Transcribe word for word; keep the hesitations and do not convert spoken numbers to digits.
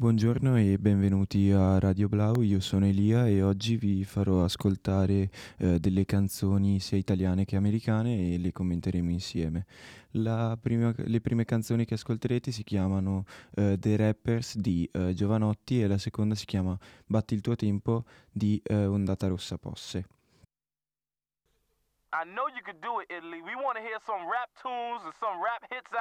Buongiorno e benvenuti a Radio Blau, io sono Elia e oggi vi farò ascoltare eh, delle canzoni sia italiane che americane e le commenteremo insieme. La prima- le prime canzoni che ascolterete si chiamano eh, The Rappers di eh, Giovanotti e la seconda si chiama Batti il tuo tempo di eh, Ondata Rossa Posse. I know you could do it, Italy. We want to hear some rap tunes and some rap hits